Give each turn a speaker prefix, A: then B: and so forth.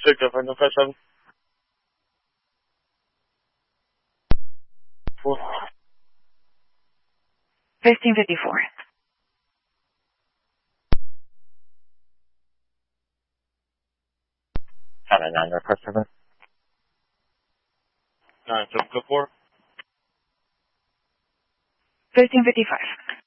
A: Victor, 557.
B: 1554.
C: 799, request 7.
A: 9754.
B: 1555.